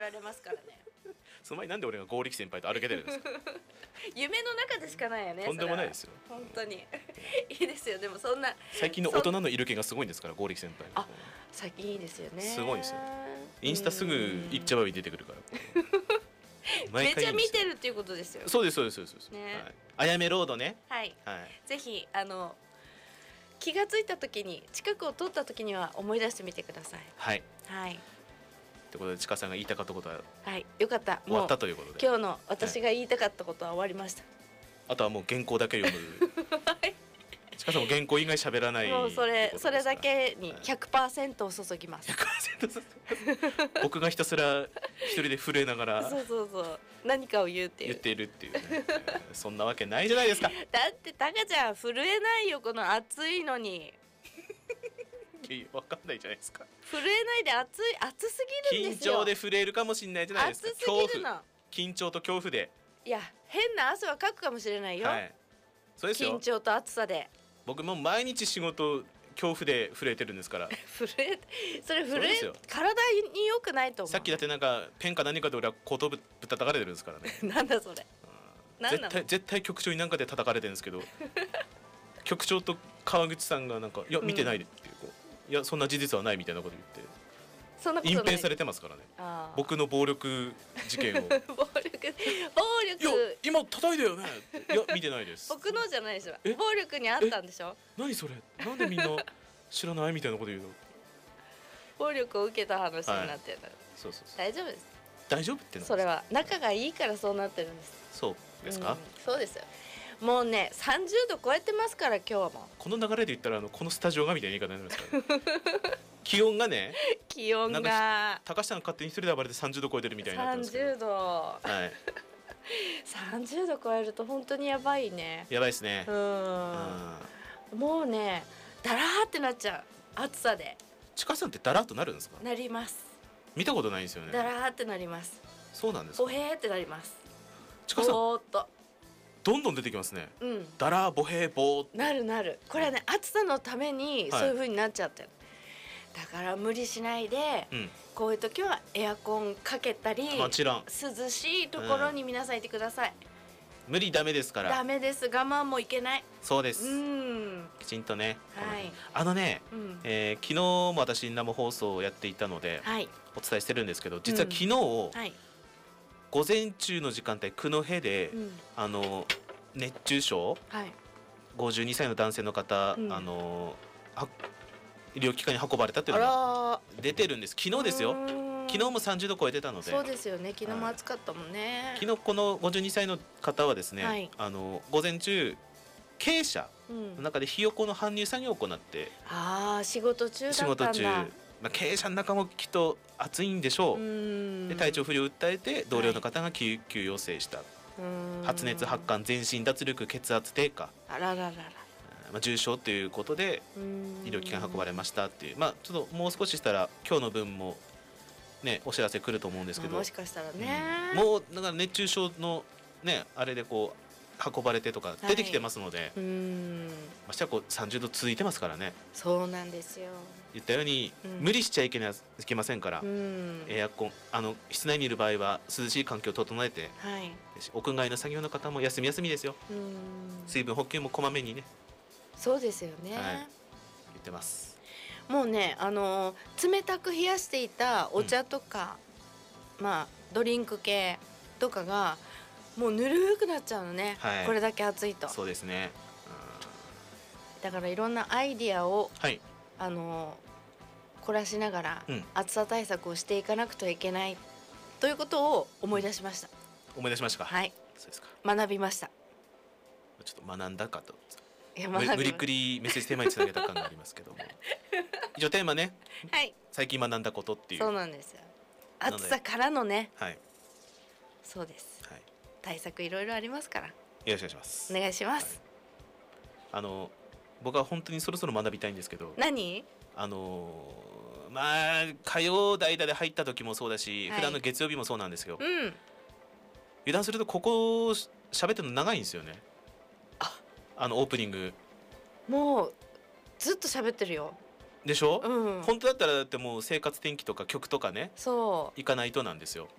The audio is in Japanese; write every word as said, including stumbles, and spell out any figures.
られますからね。 その前になんで俺が剛力先輩と歩けてるんですか。 夢の中でしかないよね。 とんでもないですよ本当にいいですよ。でもそんな最近の大人の色気がすごいんですから、剛力先輩。 あ、最近いいですよね。 すごいですよ。インスタすぐいっちゃばび出てくるからめっちゃ見てるっていうことですよ。 そうですそうですそうです、ね、はい、あやめロードね。 はい、はい、ぜひあの気がついた時に、近くを通った時には思い出してみてください。 はいはい。 ということで、ちかさんが言いたかったことは、 はい、よかった、 終わったということで、 今日の私が言いたかったことは終わりました。はい、 あとはもう原稿だけ読むはい、ちかさんも原稿以外喋らない。 もうそれそれだけに ひゃくパーセント を注ぎます。 ひゃくパーセント僕がひたすら一人で震えながらそうそうそう何かを言うっていう言っているっていう、ね、そんなわけないじゃないですか。 だってタカちゃん震えないよ、この暑いのに。 わかんないじゃないですか。 震えないで、暑い、暑すぎるんですよ。 緊張で震えるかもしれないじゃないですか。 暑すぎるの。 緊張と恐怖で、いや変な汗はかくかもしれないよ、はい、そうですよ。緊張と暑さで僕も毎日仕事恐怖で震えてるんですから震えそれ震え体に良くないと思う。 さっきだってなんかペンか何かで俺は後頭部ぶったたかれてるんですからねなんだそれ、 うん、絶対絶対局長に何かで叩かれてるんですけど局長と川口さんがなんかいや見てないでっていう、こういやそんな事実はないみたいなこと言って、 そんなことない、 隠蔽されてますからね、僕の暴力事件を暴力暴力、いや今叩いたよねいや見てないです。 僕のじゃないでしょ、暴力にあったんでしょ。 何それ、なんでみんな知らないみたいなこと言うの暴力を受けた話になってる、はい、 そうそうそう、 大丈夫です。 大丈夫ってのそれは仲がいいからそうなってるんです。 そうですか、うん、 そうですよ。もうねさんじゅうど超えてますから、今日はもうこの流れで言ったら、あのこのスタジオがみたいな言い方になりますから気温がね、 気温が高橋さんが勝手に一人で暴れてさんじゅうど超えてるみたいになってますけど、 さんじゅうど、はい、さんじゅうど超えると本当にやばいね。 やばいですね。うん、 もうねだらーってなっちゃう、暑さで。 ちかさんってだらーっとなるんですか。 なります。 見たことないんですよね。 だらーってなります。 そうなんですか。 ボヘーってなります。 ちかさんぼーっとどんどん出てきますね。 うん、 だらーボヘーボーってなるなる。これはね、暑さのためにそういう風になっちゃってる、はい、だから無理しないで、うん、こういう時はエアコンかけたり、 もちろん涼しいところに皆さんいてください、 うん、無理ダメですから。 ダメです。我慢もいけない。 そうです、 うん、 きちんとね、 はい、 あのね、うん、えー、昨日も私生放送をやっていたので、はい、お伝えしてるんですけど、実は昨日、うん、はい、午前中の時間帯、九戸で、うん、あの熱中症、はい、ごじゅうにさいの男性の方、うん、あの医療機関に運ばれたっていうのが出てるんです。昨日ですよ。昨日もさんじゅうど超えてたので。 そうですよね。昨日も暑かったもんね、 はい、昨日このごじゅうにさいの方はですね、はい、あの午前中鶏舎の中でひよこの搬入作業を行って、うん、 ああ仕事中だったんだ。仕事中、 まあ、鶏舎の中もきっと暑いんでしょう。うんで体調不良を訴えて同僚の方が救急要請した、はい、発熱発汗全身脱力血圧低下、 あらららら、 まあ、重症ということで医療機関に運ばれましたっていう、まあ、ちょっともう少ししたら今日の分も、ね、お知らせ来ると思うんですけど、 もしかしたらね、 うん、もうだから熱中症の、ね、あれでこう運ばれてとか出てきてますので、はい、うんましてはこうさんじゅうど続いてますからね。 そうなんですよ。 言ったように、うん、無理しちゃいけないいけませんから、うん、エアコンあの室内にいる場合は涼しい環境を整えて、はい、屋外の作業の方も休み休みですよ。うん水分補給もこまめにね。 そうですよね、はい、 言ってます。 もうね、あのー、冷たく冷やしていたお茶とか、うん、まあドリンク系とかがもうぬるくなっちゃうのね、はい、これだけ暑いと。 そうですね、 うん、だからいろんなアイディアを、はい、あのー、凝らしながら、うん、暑さ対策をしていかなくてはいけないということを思い出しました、 うん、思い出しましたか。 はい、 そうですか。 学びました。 ちょっと学んだかと、 いや無理くりメッセージテーマにつなげた感がありますけども一応テーマね、はい、最近学んだことっていう。 そうなんですよ。暑さからのね、 はい、 そうです、はい、対策いろいろありますからよろしくお願いします。 お願いします、はい、 あの僕は本当にそろそろ学びたいんですけど。 何？ あのまあ火曜代打で入った時もそうだし、はい、普段の月曜日もそうなんですよ、うん、油断するとここ喋ってるの長いんですよね。ああのオープニングもうずっと喋ってるよ。 でしょ、うん、本当だったらだってもう生活天気とか曲とかねそう行かないとなんですよ。